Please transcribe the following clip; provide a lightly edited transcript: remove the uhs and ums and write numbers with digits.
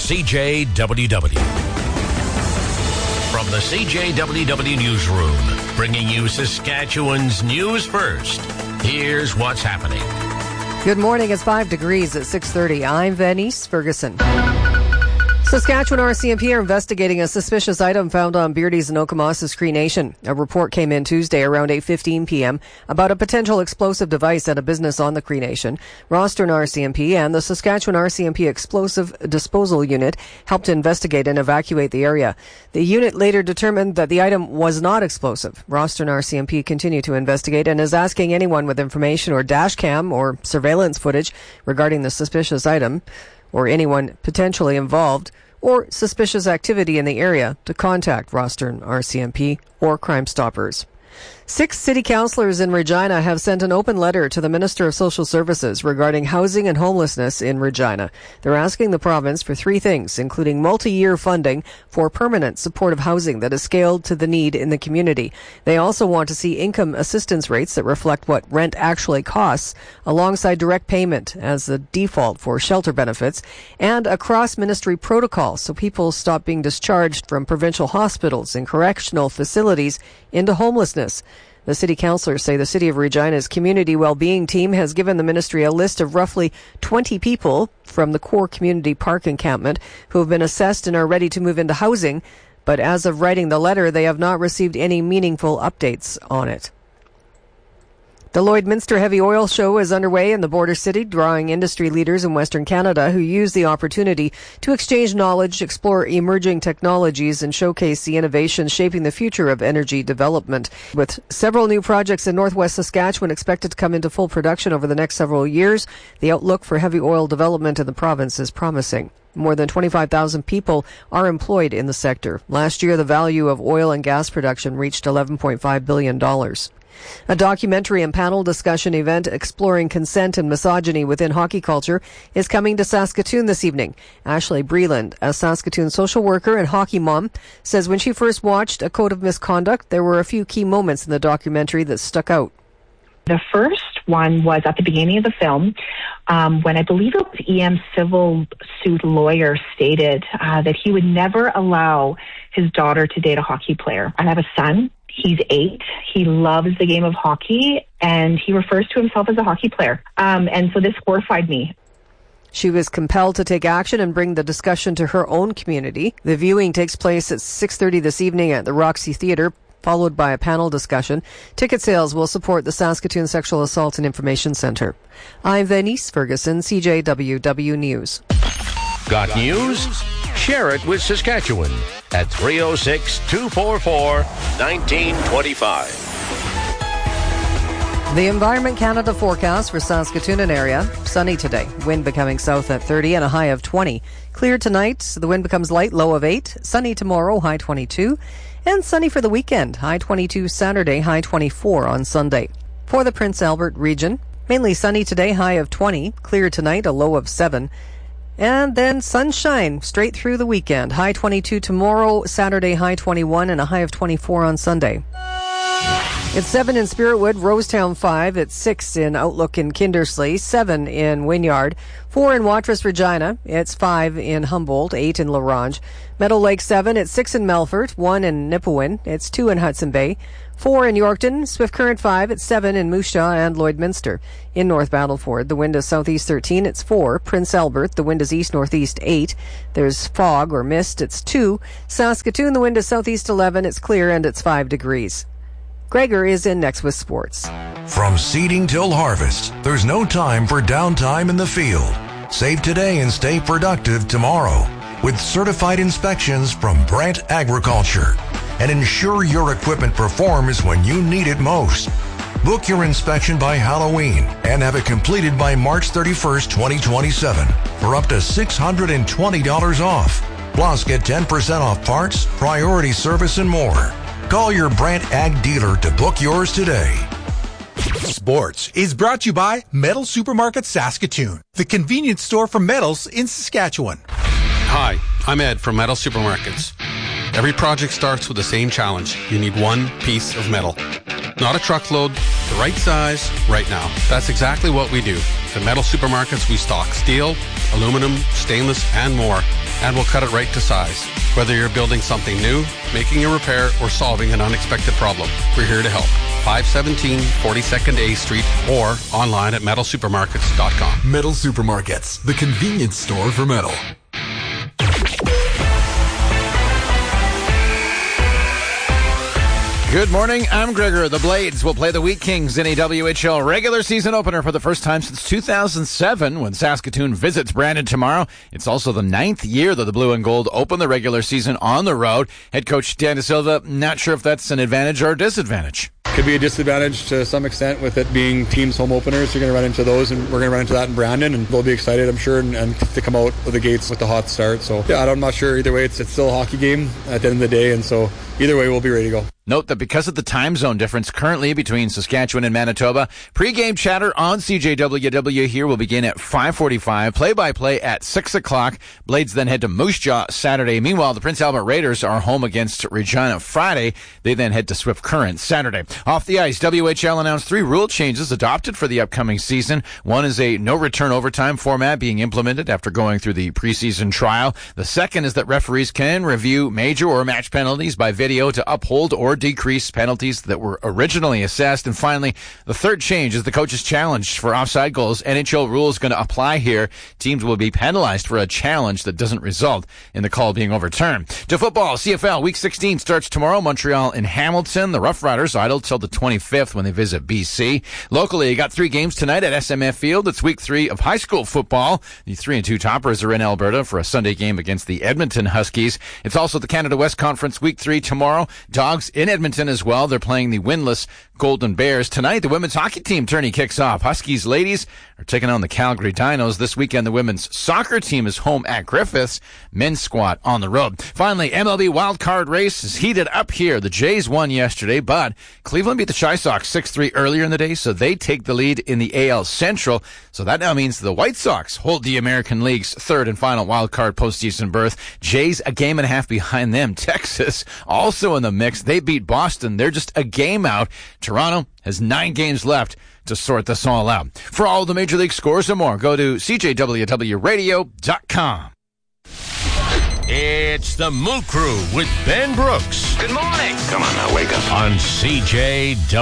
CJWW. From the CJWW Newsroom, bringing you Saskatchewan's news first. Here's what's happening. Good morning. It's 5 degrees at 6:30. I'm Venice Ferguson. Saskatchewan RCMP are investigating a suspicious item found on Beardy's and Okamas's Cree Nation. A report came in Tuesday around 8:15 p.m. about a potential explosive device at a business on the Cree Nation. Rostern RCMP and the Saskatchewan RCMP Explosive Disposal Unit helped investigate and evacuate the area. The unit later determined that the item was not explosive. Rostern RCMP continue to investigate and is asking anyone with information or dash cam or surveillance footage regarding the suspicious item or anyone potentially involved or suspicious activity in the area to contact Rostern RCMP or Crime Stoppers. 6 city councillors in Regina have sent an open letter to the Minister of Social Services regarding housing and homelessness in Regina. They're asking the province for 3 things, including multi-year funding for permanent supportive housing that is scaled to the need in the community. They also want to see income assistance rates that reflect what rent actually costs, alongside direct payment as the default for shelter benefits, and a cross-ministry protocol so people stop being discharged from provincial hospitals and correctional facilities into homelessness. The city councillors say the City of Regina's community well-being team has given the ministry a list of roughly 20 people from the core community park encampment who have been assessed and are ready to move into housing, but as of writing the letter, they have not received any meaningful updates on it. The Lloydminster Heavy Oil Show is underway in the border city, drawing industry leaders in Western Canada who use the opportunity to exchange knowledge, explore emerging technologies, and showcase the innovations shaping the future of energy development. With several new projects in northwest Saskatchewan expected to come into full production over the next several years, the outlook for heavy oil development in the province is promising. More than 25,000 people are employed in the sector. Last year, the value of oil and gas production reached $11.5 billion. A documentary and panel discussion event exploring consent and misogyny within hockey culture is coming to Saskatoon this evening. Ashley Breland, a Saskatoon social worker and hockey mom, says when she first watched A Code of Misconduct, there were a few key moments in the documentary that stuck out. The first one was at the beginning of the film, when I believe it was EM's civil suit lawyer stated that he would never allow his daughter to date a hockey player. I have a son. He's 8. He loves the game of hockey, and he refers to himself as a hockey player. And so this horrified me. She was compelled to take action and bring the discussion to her own community. The viewing takes place at 6:30 this evening at the Roxy Theatre, followed by a panel discussion. Ticket sales will support the Saskatoon Sexual Assault and Information Centre. I'm Venice Ferguson, CJWW News. Got news? Share it with Saskatchewan at 306-244-1925. The Environment Canada forecast for Saskatoon and area. Sunny today. Wind becoming south at 30 and a high of 20. Clear tonight. The wind becomes light, low of 8. Sunny tomorrow, high 22. And sunny for the weekend. High 22 Saturday, high 24 on Sunday. For the Prince Albert region, mainly sunny today, high of 20. Clear tonight, a low of 7. And then sunshine straight through the weekend. High 22 tomorrow, Saturday, high 21, and a high of 24 on Sunday. It's 7 in Spiritwood, Rosetown 5. It's 6 in Outlook in Kindersley, 7 in Wynyard, 4 in Watrous, Regina. It's 5 in Humboldt, 8 in La Ronge. Meadow Lake 7. It's 6 in Melfort, 1 in Nipawin. It's 2 in Hudson Bay. 4 in Yorkton, Swift Current 5, it's 7 in Moose Jaw and Lloydminster. In North Battleford, the wind is southeast 13, it's 4. Prince Albert, the wind is east-northeast 8. There's fog or mist, it's 2. Saskatoon, the wind is southeast 11, it's clear and it's 5 degrees. Gregor is in next with sports. From seeding till harvest, there's no time for downtime in the field. Save today and stay productive tomorrow with certified inspections from Brandt Agriculture. And ensure your equipment performs when you need it most. Book your inspection by Halloween and have it completed by March 31st, 2027 for up to $620 off. Plus, get 10% off parts, priority service, and more. Call your Brandt Ag dealer to book yours today. Sports is brought to you by Metal Supermarket Saskatoon, the convenience store for metals in Saskatchewan. Hi, I'm Ed from Metal Supermarkets. Every project starts with the same challenge. You need one piece of metal. Not a truckload, the right size, right now. That's exactly what we do. At Metal Supermarkets, we stock steel, aluminum, stainless, and more. and we'll cut it right to size. Whether you're building something new, making a repair, or solving an unexpected problem, we're here to help. 517 42nd A Street or online at metalsupermarkets.com. Metal Supermarkets, the convenience store for metal. Good morning, I'm Gregor. The Blades will play the Wheat Kings in a WHL regular season opener for the first time since 2007 when Saskatoon visits Brandon tomorrow. It's also the 9th year that the Blue and Gold open the regular season on the road. Head coach Dan DeSilva, not sure if that's an advantage or a disadvantage. Could be a disadvantage to some extent with it being teams' home openers. You're going to run into those, and we're going to run into that in Brandon, and they'll be excited, I'm sure, and to come out of the gates with a hot start. So, yeah, I'm not sure either way. It's still a hockey game at the end of the day, and so either way, we'll be ready to go. Note that because of the time zone difference currently between Saskatchewan and Manitoba, pre-game chatter on CJWW here will begin at 5:45, play-by-play at 6 o'clock. Blades then head to Moose Jaw Saturday. Meanwhile, the Prince Albert Raiders are home against Regina Friday. They then head to Swift Current Saturday. Off the ice, WHL announced 3 rule changes adopted for the upcoming season. One is a no-return overtime format being implemented after going through the preseason trial. The second is that referees can review major or match penalties by video to uphold or decrease penalties that were originally assessed. And finally, the third change is the coach's challenge for offside goals. NHL rules going to apply here. Teams will be penalized for a challenge that doesn't result in the call being overturned. To football, CFL Week 16 starts tomorrow. Montreal and Hamilton. The Rough Riders idle till the 25th when they visit BC. Locally, you got 3 games tonight at SMF Field. It's Week 3 of high school football. The 3-2 toppers are in Alberta for a Sunday game against the Edmonton Huskies. It's also the Canada West Conference Week 3 tomorrow. Dogs in Edmonton as well. They're playing the winless Golden Bears. Tonight, the women's hockey team tourney kicks off. Huskies ladies are taking on the Calgary Dinos. This weekend, the women's soccer team is home at Griffiths. Men's squad on the road. Finally, MLB wildcard race is heated up here. The Jays won yesterday, but Cleveland beat the Chi Sox 6-3 earlier in the day, so they take the lead in the AL Central. So that now means the White Sox hold the American League's third and final wildcard postseason berth. Jays a game and a half behind them. Texas also in the mix. They beat Boston. They're just a game out. Toronto has 9 games left to sort this all out. For all the Major League scores and more, go to CJWWRadio.com. It's the Moo Crew with Ben Brooks. Good morning. Come on now, wake up. On CJW.